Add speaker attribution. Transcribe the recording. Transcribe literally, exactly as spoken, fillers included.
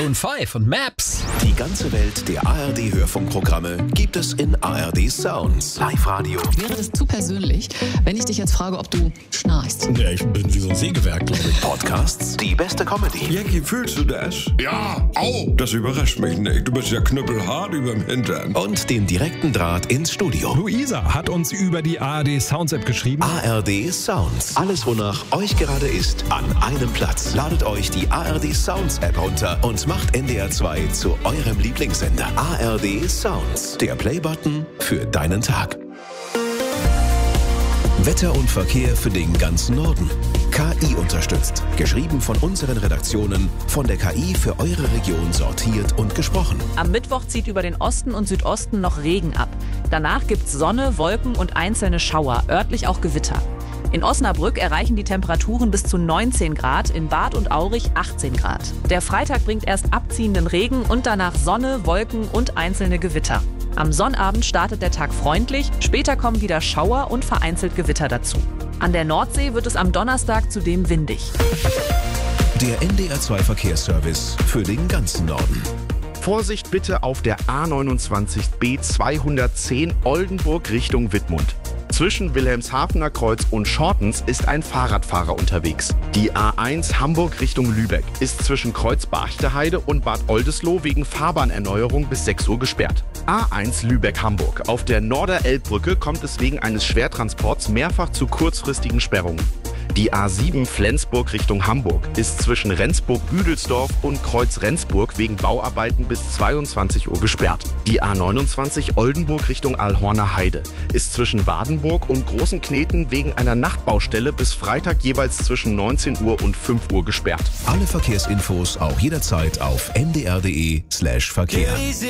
Speaker 1: Maroon fünf und Maps.
Speaker 2: Die ganze Welt der A R D-Hörfunkprogramme gibt es in A R D Sounds. Live-Radio.
Speaker 3: Wäre das zu persönlich, wenn ich dich jetzt frage, ob du schnarchst?
Speaker 1: Ja, ich bin wie so ein Sägewerk, glaube ich.
Speaker 2: Podcasts, die beste Comedy.
Speaker 4: Jackie, fühlst du das? Ja, au. Das überrascht mich nicht. Du bist ja knüppelhart überm Hintern.
Speaker 2: Und den direkten Draht ins Studio.
Speaker 5: Luisa hat uns über die A R D Sounds App geschrieben.
Speaker 2: A R D Sounds. Alles, wonach euch gerade ist, an einem Platz. Ladet euch die A R D Sounds App runter und macht N D R zwei zu eurem Lieblingssender. A R D Sounds. Der Playbutton für deinen Tag. Wetter und Verkehr für den ganzen Norden. K I unterstützt. Geschrieben von unseren Redaktionen, von der K I für eure Region sortiert und gesprochen.
Speaker 6: Am Mittwoch zieht über den Osten und Südosten noch Regen ab. Danach gibt's Sonne, Wolken und einzelne Schauer, örtlich auch Gewitter. In Osnabrück erreichen die Temperaturen bis zu neunzehn Grad, in Bad und Aurich achtzehn Grad. Der Freitag bringt erst abziehenden Regen und danach Sonne, Wolken und einzelne Gewitter. Am Sonnabend startet der Tag freundlich, später kommen wieder Schauer und vereinzelt Gewitter dazu. An der Nordsee wird es am Donnerstag zudem windig.
Speaker 2: Der N D R zwei Verkehrsservice für den ganzen Norden.
Speaker 7: Vorsicht bitte auf der A neunundzwanzig B zweihundertzehn Oldenburg Richtung Wittmund. Zwischen Wilhelmshavener Kreuz und Schortens ist ein Fahrradfahrer unterwegs. Die A eins Hamburg Richtung Lübeck ist zwischen Kreuz Barchteheide und Bad Oldesloe wegen Fahrbahnerneuerung bis sechs Uhr gesperrt. A eins Lübeck-Hamburg. Auf der Norderelbbrücke kommt es wegen eines Schwertransports mehrfach zu kurzfristigen Sperrungen. Die A sieben Flensburg Richtung Hamburg ist zwischen Rendsburg-Büdelsdorf und Kreuz-Rendsburg wegen Bauarbeiten bis zweiundzwanzig Uhr gesperrt. Die A neunundzwanzig Oldenburg Richtung Alhorner Heide ist zwischen Wadenburg und Großenkneten wegen einer Nachtbaustelle bis Freitag jeweils zwischen neunzehn Uhr und fünf Uhr gesperrt.
Speaker 2: Alle Verkehrsinfos auch jederzeit auf n d r punkt d e slash Verkehr.